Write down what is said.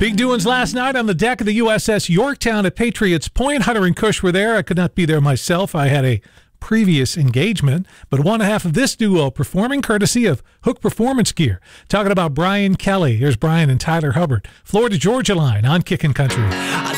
Big doings last night on the deck of the USS Yorktown at Patriots Point. Hunter and Kush were there. I could not be there myself. I had a previous engagement, but one half of this duo performing courtesy of Hook Performance Gear. Talking about Brian Kelly. Here's Brian and Tyler Hubbard. Florida Georgia Line on Kickin' Country.